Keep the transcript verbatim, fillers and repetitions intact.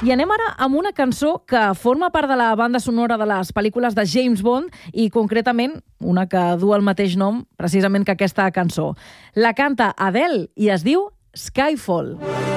I anem ara amb una cançó que forma part de la banda sonora de les pel·lícules de James Bond i concretament una que du el mateix nom precisament que aquesta cançó. La canta Adele i es diu Skyfall.